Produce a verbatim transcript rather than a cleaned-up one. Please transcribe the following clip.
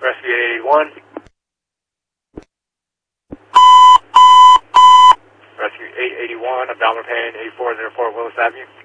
Rescue eight eighty-one. Rescue eight eighty-one, abdominal pain, eight four zero four Willis Avenue.